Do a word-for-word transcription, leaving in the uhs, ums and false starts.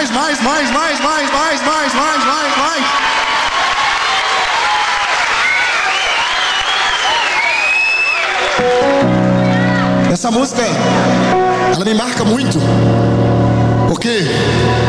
mais, mais, mais, mais, mais, mais, mais, mais, mais, mais. Essa música, ela me marca muito, porque